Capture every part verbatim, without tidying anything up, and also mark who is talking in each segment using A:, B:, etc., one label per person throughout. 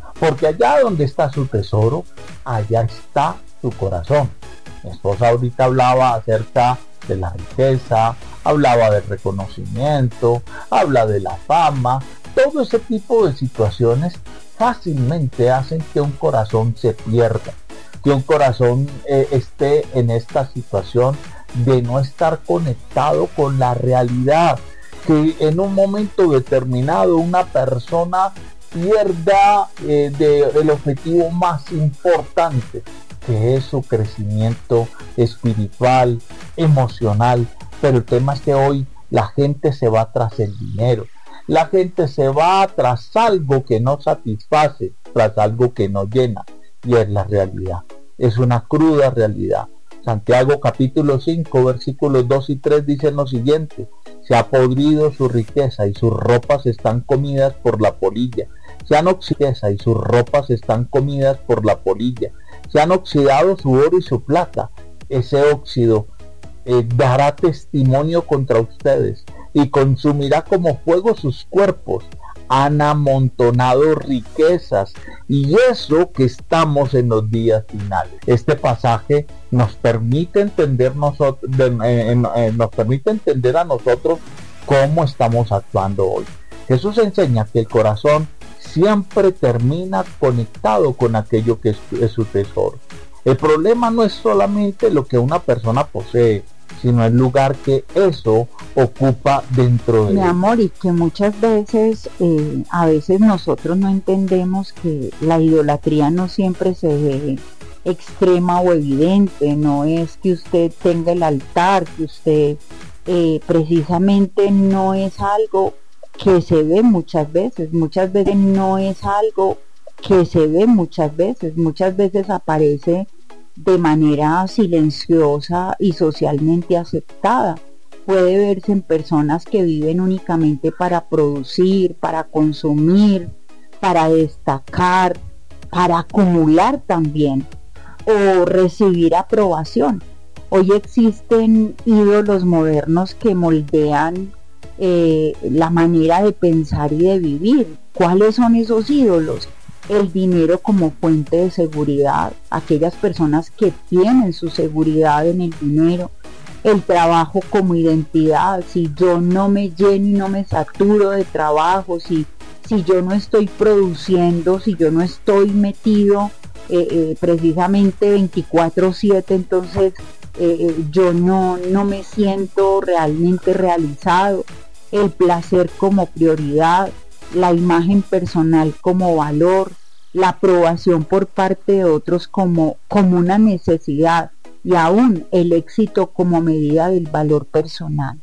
A: porque allá donde está su tesoro, allá está su corazón. Mi esposa ahorita hablaba acerca de la riqueza, hablaba del reconocimiento, habla de la fama. Todo ese tipo de situaciones fácilmente hacen que un corazón se pierda, que un corazón eh, esté en esta situación de no estar conectado con la realidad, que en un momento determinado una persona pierda eh, de, el objetivo más importante, que es su crecimiento espiritual, emocional. Pero el tema es que hoy la gente se va tras el dinero, la gente se va tras algo que no satisface, tras algo que no llena, y es la realidad, es una cruda realidad. Santiago capítulo cinco versículos dos y tres dicen lo siguiente: se ha podrido su riqueza y sus ropas están comidas por la polilla. Se han oxidado y sus ropas están comidas por la polilla. Se han oxidado su oro y su plata. Ese óxido eh, dará testimonio contra ustedes y consumirá como fuego sus cuerpos. Han amontonado riquezas, y eso que estamos en los días finales. Este pasaje nos permite entender nosotros, eh, eh, nos permite entender a nosotros cómo estamos actuando hoy. Jesús enseña que el corazón siempre termina conectado con aquello que es, es su tesoro. El problema no es solamente lo que una persona posee, sino el lugar que eso ocupa dentro de
B: mi
A: él.
B: amor, y que muchas veces, eh, a veces nosotros no entendemos que la idolatría no siempre se ve extrema o evidente. No es que usted tenga el altar, que usted eh, precisamente no es algo que se ve muchas veces, muchas veces no es algo que se ve muchas veces, muchas veces aparece de manera silenciosa y socialmente aceptada. Puede verse en personas que viven únicamente para producir, para consumir, para destacar, para acumular también, o recibir aprobación. Hoy existen ídolos modernos que moldean eh, la manera de pensar y de vivir. ¿Cuáles son esos ídolos? El dinero como fuente de seguridad, aquellas personas que tienen su seguridad en el dinero. El trabajo como identidad: si yo no me lleno y no me saturo de trabajo, si, si yo no estoy produciendo, si yo no estoy metido eh, eh, precisamente veinticuatro siete, entonces eh, eh, yo no, no me siento realmente realizado. El placer como prioridad, la imagen personal como valor, la aprobación por parte de otros como, como una necesidad, y aún el éxito como medida del valor personal.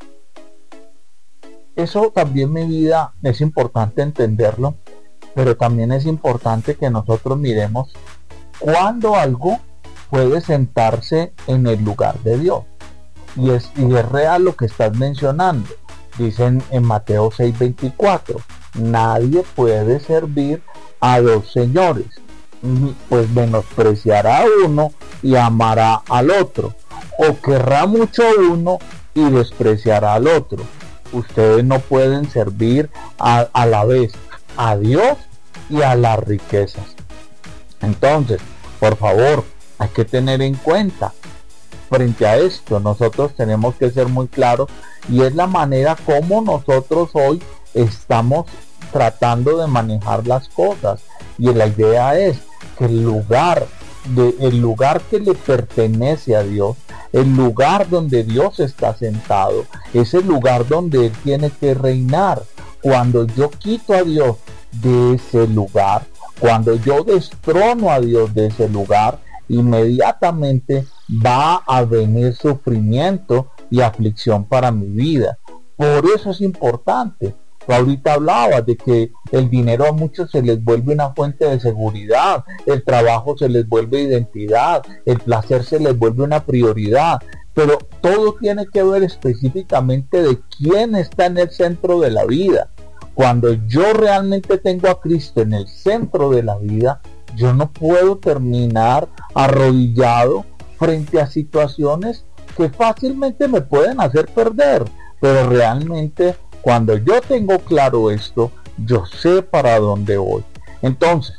A: Eso también, mi vida, es importante entenderlo, pero también es importante que nosotros miremos cuándo algo puede sentarse en el lugar de Dios. Y es, y es real lo que estás mencionando. Dicen en Mateo seis veinticuatro, nadie puede servir a dos señores, pues menospreciará a uno y amará al otro, o querrá mucho a uno y despreciará al otro. Ustedes no pueden servir a, a la vez a Dios y a las riquezas. Entonces, por favor, hay que tener en cuenta frente a esto. Nosotros tenemos que ser muy claros, y es la manera como nosotros hoy estamos tratando de manejar las cosas. Y la idea es que el lugar de, el lugar que le pertenece a Dios, el lugar donde Dios está sentado, es el lugar donde Él tiene que reinar. Cuando yo quito a Dios de ese lugar, cuando yo destrono a Dios de ese lugar, inmediatamente va a venir sufrimiento y aflicción para mi vida. Por eso es importante. Tú ahorita hablabas de que el dinero a muchos se les vuelve una fuente de seguridad, el trabajo se les vuelve identidad, el placer se les vuelve una prioridad, pero todo tiene que ver específicamente de quién está en el centro de la vida. Cuando yo realmente tengo a Cristo en el centro de la vida, yo no puedo terminar arrodillado frente a situaciones que fácilmente me pueden hacer perder, pero realmente cuando yo tengo claro esto, yo sé para dónde voy. Entonces,